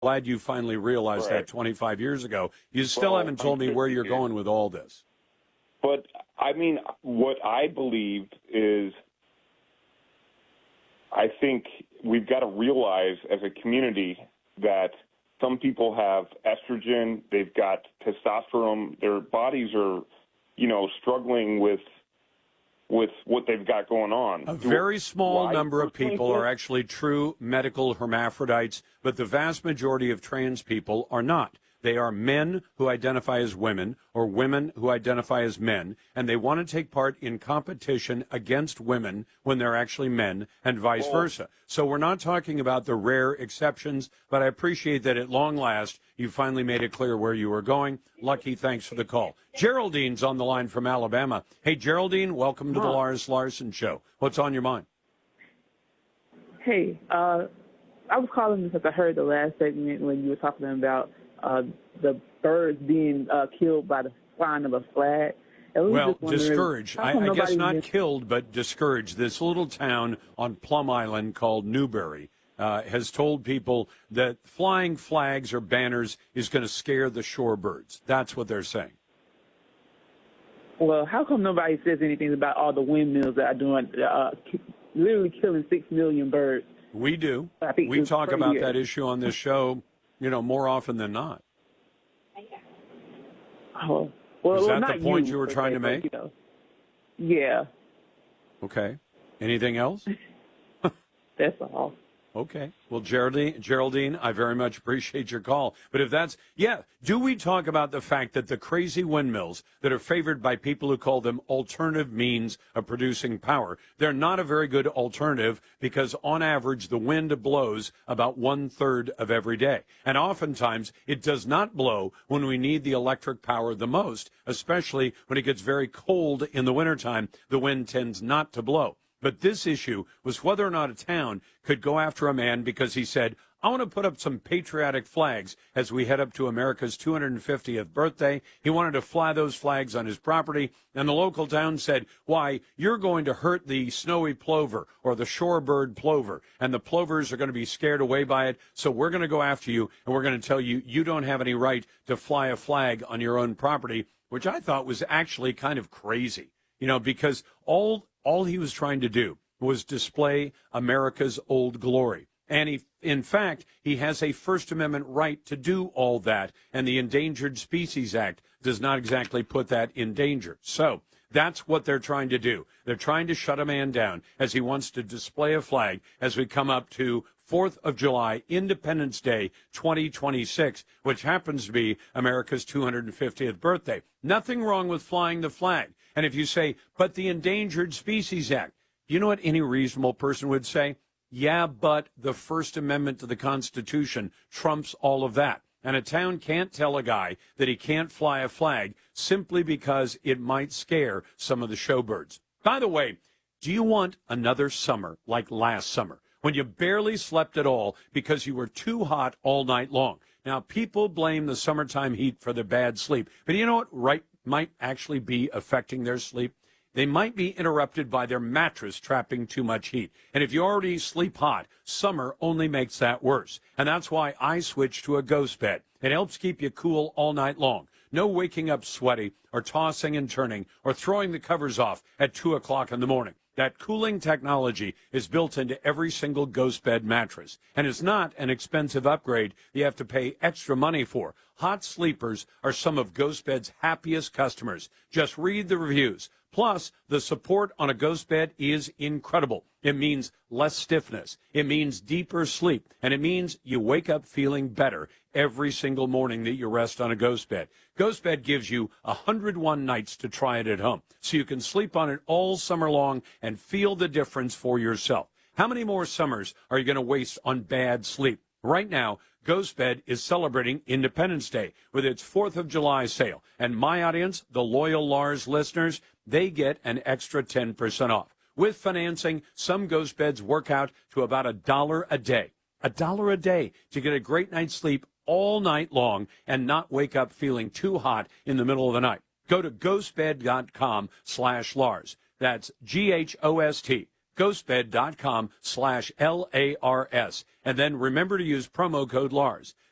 glad you finally realized that 25 years ago. You still haven't told me where you're going with all this. But, I mean, what I believe is I think we've got to realize as a community that some people have estrogen, they've got testosterone, their bodies are, struggling with what they've got going on. A very small number of people are actually true medical hermaphrodites, but the vast majority of trans people are not. They are men who identify as women or women who identify as men, and they want to take part in competition against women when they're actually men and vice versa. So we're not talking about the rare exceptions, but I appreciate that at long last you finally made it clear where you were going. Lucky, thanks for the call. Geraldine's on the line from Alabama. Hey, Geraldine, welcome to the Lars Larson Show. What's on your mind? Hey, I was calling because I heard the last segment when you were talking about the birds being killed by the flying of a flag. Well, discouraged. I guess not killed, but discouraged. This little town on Plum Island called Newberry has told people that flying flags or banners is going to scare the shorebirds. That's what they're saying. Well, how come nobody says anything about all the windmills that are doing, literally killing 6 million birds? We do. We talk about that issue on this show, more often than not. Oh, well, is that the point you were trying to make? Yeah. Okay. Anything else? That's all. Okay. Well, Geraldine, I very much appreciate your call. But if that's, do we talk about the fact that the crazy windmills that are favored by people who call them alternative means of producing power, they're not a very good alternative because on average the wind blows about 1/3 of every day. And oftentimes it does not blow when we need the electric power the most, especially when it gets very cold in the wintertime. The wind tends not to blow. But this issue was whether or not a town could go after a man because he said, I want to put up some patriotic flags as we head up to America's 250th birthday. He wanted to fly those flags on his property, and the local town said, why, you're going to hurt the snowy plover or the shorebird plover, and the plovers are going to be scared away by it, so we're going to go after you, and we're going to tell you you don't have any right to fly a flag on your own property, which I thought was actually kind of crazy, because all he was trying to do was display America's old glory. And in fact, he has a First Amendment right to do all that. And the Endangered Species Act does not exactly put that in danger. So that's what they're trying to do. They're trying to shut a man down as he wants to display a flag as we come up to 4th of July, Independence Day 2026, which happens to be America's 250th birthday. Nothing wrong with flying the flag. And if you say, but the Endangered Species Act, you know what any reasonable person would say? Yeah, but the First Amendment to the Constitution trumps all of that. And a town can't tell a guy that he can't fly a flag simply because it might scare some of the showbirds. By the way, do you want another summer like last summer, when you barely slept at all because you were too hot all night long? Now, people blame the summertime heat for their bad sleep. But you know what might actually be affecting their sleep? They might be interrupted by their mattress trapping too much heat. And if you already sleep hot, summer only makes that worse. And that's why I switched to a Ghost Bed. It helps keep you cool all night long. No waking up sweaty or tossing and turning or throwing the covers off at 2 o'clock in the morning. That cooling technology is built into every single Ghost Bed mattress. And it's not an expensive upgrade you have to pay extra money for. Hot sleepers are some of Ghost Bed's happiest customers. Just read the reviews. Plus, the support on a Ghost Bed is incredible. It means less stiffness. It means deeper sleep. And it means you wake up feeling better every single morning that you rest on a Ghost Bed. Ghost Bed gives you 101 nights to try it at home, so you can sleep on it all summer long and feel the difference for yourself. How many more summers are you going to waste on bad sleep? Right now, Ghost Bed is celebrating Independence Day with its 4th of July sale. And my audience, the loyal Lars listeners, they get an extra 10% off. With financing, some Ghost Beds work out to about $1 a day. $1 a day to get a great night's sleep all night long and not wake up feeling too hot in the middle of the night. Go to ghostbed.com/Lars. That's GHOST. Ghostbed.com/LARS. And then remember to use promo code Lars.